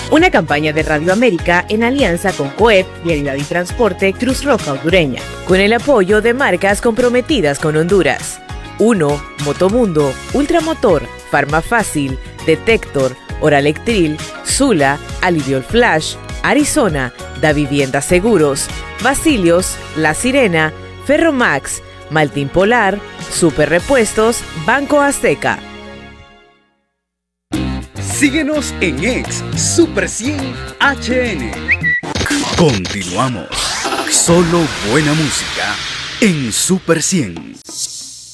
Una campaña de Radio América en alianza con COEP, Vialidad y Transporte, Cruz Roja Hondureña, con el apoyo de marcas comprometidas con Honduras. 1. Motomundo, Ultramotor, Farmafácil, Detector, Oralectril, Sula, Aliviol Flash, Arizona, Da Vivienda Seguros, Basilios, La Sirena, Ferromax, Maltín Polar, Super Repuestos, Banco Azteca. Síguenos en X Super 100 HN. Continuamos. Solo buena música en Super 100.